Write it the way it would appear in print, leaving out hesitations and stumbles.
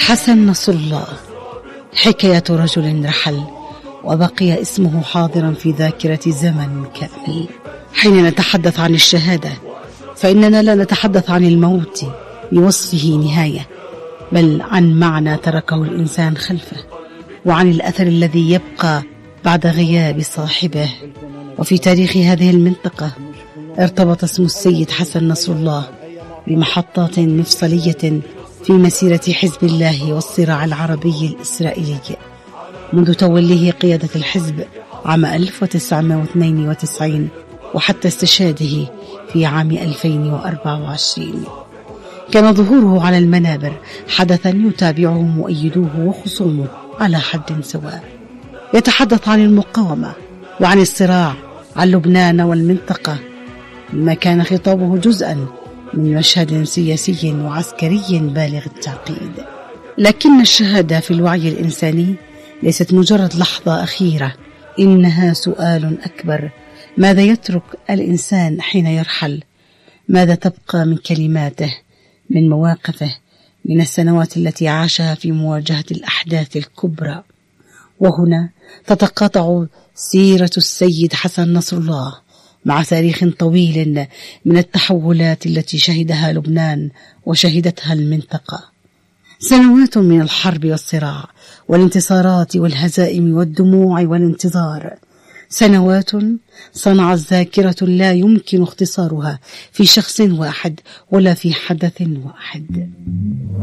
حسن نصر الله، حكاية رجل رحل وبقي اسمه حاضرا في ذاكرة زمن كامل. حين نتحدث عن الشهادة فإننا لا نتحدث عن الموت بوصفه نهاية، بل عن معنى تركه الإنسان خلفه، وعن الأثر الذي يبقى بعد غياب صاحبه. وفي تاريخ هذه المنطقة ارتبط اسم السيد حسن نصر الله بمحطات مفصلية في مسيرة حزب الله والصراع العربي الإسرائيلي، منذ توليه قيادة الحزب عام 1992 وحتى استشهاده في عام 2024. كان ظهوره على المنابر حدثا يتابعه مؤيدوه وخصومه على حد سواء. يتحدث عن المقاومة وعن الصراع عن لبنان والمنطقة، مما كان خطابه جزءا من مشهد سياسي وعسكري بالغ التعقيد. لكن الشهادة في الوعي الإنساني ليست مجرد لحظة أخيرة، إنها سؤال أكبر. ماذا يترك الإنسان حين يرحل؟ ماذا تبقى من كلماته، من مواقفه، من السنوات التي عاشها في مواجهة الأحداث الكبرى؟ وهنا تتقاطع سيرة السيد حسن نصر الله مع تاريخ طويل من التحولات التي شهدها لبنان وشهدتها المنطقة. سنوات من الحرب والصراع والانتصارات والهزائم والدموع والانتظار، سنوات صنعت ذاكرة لا يمكن اختصارها في شخص واحد ولا في حدث واحد.